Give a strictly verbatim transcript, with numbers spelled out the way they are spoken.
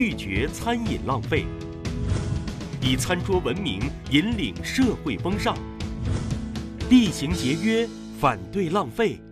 拒绝餐饮浪费，以餐桌文明引领社会风尚，厉行节约，反对浪费。